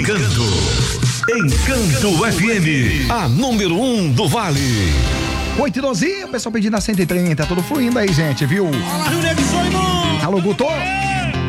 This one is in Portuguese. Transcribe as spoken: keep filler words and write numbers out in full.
Encanto. Encanto F M, a número um do Vale. oito e doze, o pessoal pedindo a cento e trinta, tudo fluindo aí, gente, viu? Olá, Rio Negro, sou irmão. Alô, Guto.